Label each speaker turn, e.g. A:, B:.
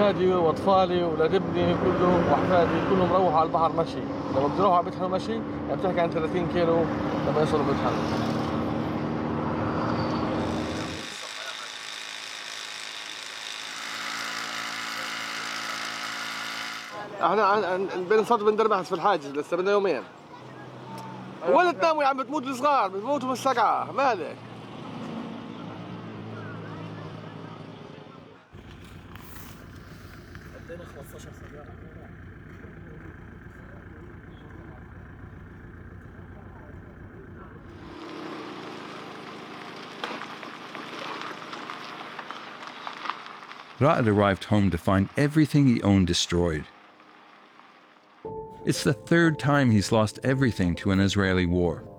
A: أولادي وأطفالي وأولاد ابني كله وأحفادي كلهم روحوا على البحر مشي. لما بتروحوا على بيتهم مشي يعني بتحكي عن 30 كيلو لما يوصلوا بيتهم. احنا بنصد بندربحس في الحاجز لسه بدنا يومين. ولا تناموا يا عم، بتموت الصغار بتموتوا من السقعة مالك. قضينا 15 ساعة.
B: Ra'ad arrived home to find everything he owned destroyed. It's the third time he's lost everything to an Israeli war.